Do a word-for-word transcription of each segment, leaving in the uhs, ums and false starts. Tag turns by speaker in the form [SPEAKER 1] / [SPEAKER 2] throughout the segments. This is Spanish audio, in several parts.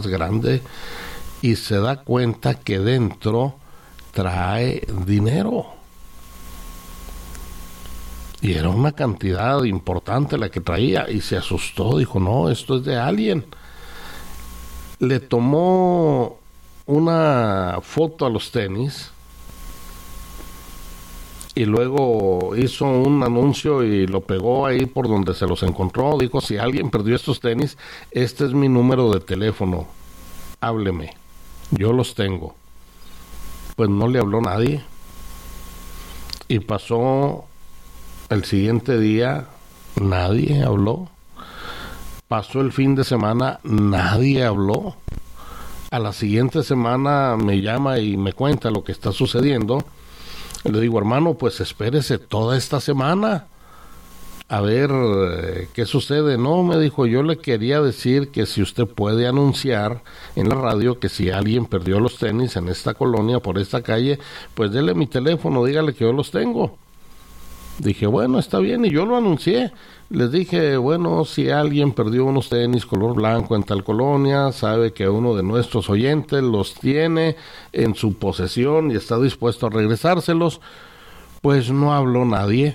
[SPEAKER 1] grande y se da cuenta que dentro trae dinero. Y era una cantidad importante la que traía y se asustó, dijo, no, esto es de alguien. Le tomó una foto a los tenis y luego hizo un anuncio y lo pegó ahí por donde se los encontró. Dijo, si alguien perdió estos tenis, este es mi número de teléfono, hábleme, yo los tengo. Pues no le habló nadie y pasó el siguiente día, nadie habló. Pasó el fin de semana, nadie habló. A la siguiente semana me llama y me cuenta lo que está sucediendo. Le digo, hermano, pues espérese toda esta semana a ver eh, qué sucede. No, me dijo, yo le quería decir que si usted puede anunciar en la radio que si alguien perdió los tenis en esta colonia, por esta calle, pues dele mi teléfono, dígale que yo los tengo. Dije, bueno, está bien, y yo lo anuncié. Les dije, bueno, si alguien perdió unos tenis color blanco en tal colonia, sabe que uno de nuestros oyentes los tiene en su posesión y está dispuesto a regresárselos. Pues no habló nadie.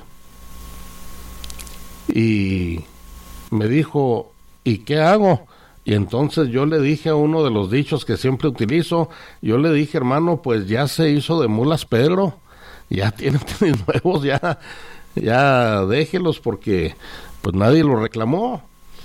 [SPEAKER 1] Y me dijo, ¿y qué hago? Y entonces yo le dije a uno de los dichos que siempre utilizo, yo le dije, hermano, pues ya se hizo de mulas Pedro, ya tiene tenis nuevos, ya, ya déjelos porque pues nadie lo reclamó.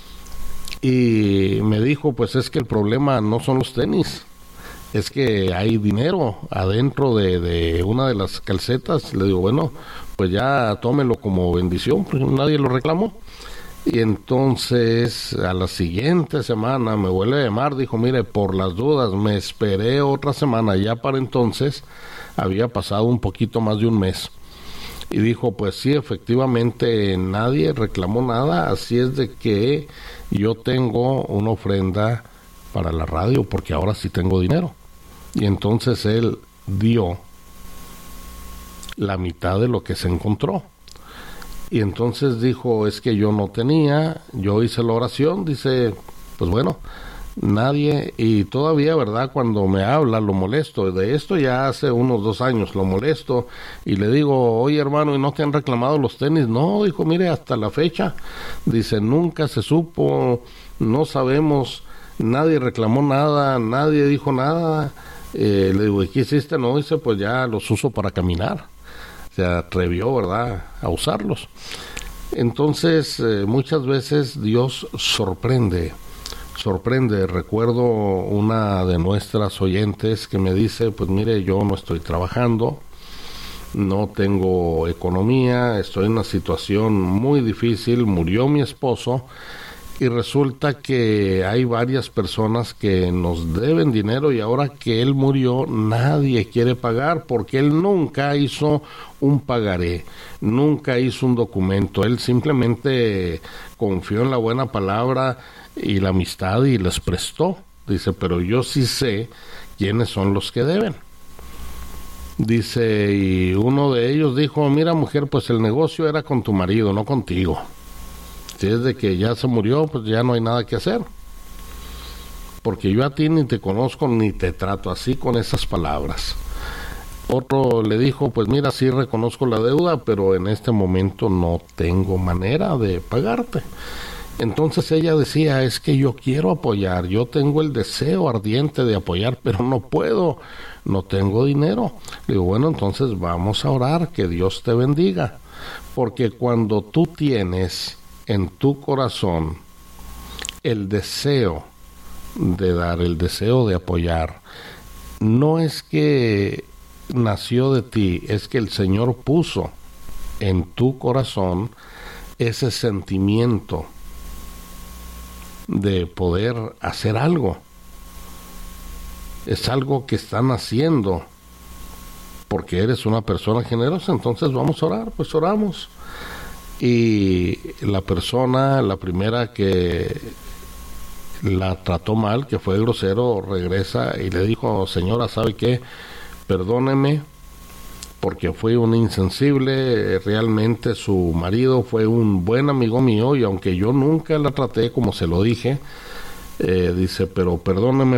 [SPEAKER 1] Y me dijo, pues es que el problema no son los tenis, es que hay dinero adentro de, de una de las calcetas. Le digo, bueno, pues ya tómelo como bendición, pues nadie lo reclamó. Y entonces a la siguiente semana me vuelve a llamar, dijo, mire, por las dudas me esperé otra semana. Ya para entonces había pasado un poquito más de un mes. Y dijo, pues sí, efectivamente nadie reclamó nada, así es de que yo tengo una ofrenda para la radio, porque ahora sí tengo dinero. Y entonces él dio la mitad de lo que se encontró. Y entonces dijo, es que yo no tenía, yo hice la oración, dice, pues bueno, nadie, y todavía, ¿verdad? Cuando me habla, lo molesto, de esto ya hace unos dos años, lo molesto, y le digo, oye hermano, ¿y no te han reclamado los tenis? No, dijo, mire, hasta la fecha, dice, nunca se supo, no sabemos, nadie reclamó nada, nadie dijo nada. Eh, le digo, ¿y qué hiciste? No, dice, pues ya los uso para caminar. Se atrevió, ¿verdad?, a usarlos. Entonces, eh, muchas veces Dios sorprende, sorprende. Recuerdo una de nuestras oyentes que me dice, pues mire, yo no estoy trabajando, no tengo economía, estoy en una situación muy difícil, murió mi esposo, y resulta que hay varias personas que nos deben dinero y ahora que él murió nadie quiere pagar porque él nunca hizo un pagaré, nunca hizo un documento, él simplemente confió en la buena palabra y la amistad y les prestó. Dice, pero yo sí sé quiénes son los que deben. Dice, y uno de ellos dijo, mira mujer, pues el negocio era con tu marido, no contigo. Si es de que ya se murió, pues ya no hay nada que hacer. Porque yo a ti ni te conozco ni te trato así con esas palabras. Otro le dijo, pues mira, sí reconozco la deuda, pero en este momento no tengo manera de pagarte. Entonces ella decía, es que yo quiero apoyar, yo tengo el deseo ardiente de apoyar, pero no puedo, no tengo dinero. Le digo, bueno, entonces vamos a orar, que Dios te bendiga. Porque cuando tú tienes en tu corazón el deseo de dar, el deseo de apoyar, no es que nació de ti, es que el Señor puso en tu corazón ese sentimiento de poder hacer algo. Es algo que están haciendo porque eres una persona generosa. Entonces vamos a orar, pues oramos. Y la persona, la primera que la trató mal, que fue grosero, regresa y le dijo, señora, ¿sabe qué? Perdóneme porque fui un insensible, realmente su marido fue un buen amigo mío y aunque yo nunca la traté como se lo dije, eh, dice, pero perdóneme